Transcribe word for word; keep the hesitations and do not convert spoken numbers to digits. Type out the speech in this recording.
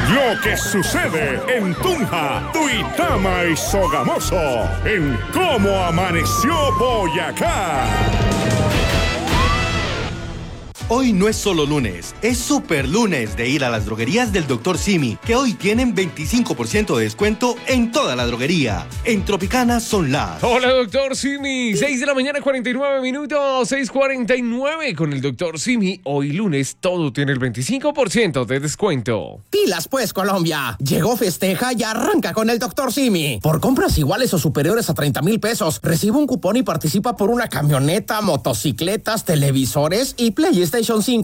Lo que sucede en Tunja, Duitama y Sogamoso, en Cómo Amaneció Boyacá. Hoy no es solo lunes, es super lunes de ir a las droguerías del doctor Simi, que hoy tienen veinticinco por ciento de descuento en toda la droguería. En Tropicana son las... Hola, doctor Simi. seis de la mañana, cuarenta y nueve minutos, seis cuarenta y nueve con el doctor Simi. Hoy lunes todo tiene el veinticinco por ciento de descuento. Pilas pues, Colombia. Llegó Festeja y arranca con el doctor Simi. Por compras iguales o superiores a treinta mil pesos, recibe un cupón y participa por una camioneta, motocicletas, televisores y PlayStation cinco.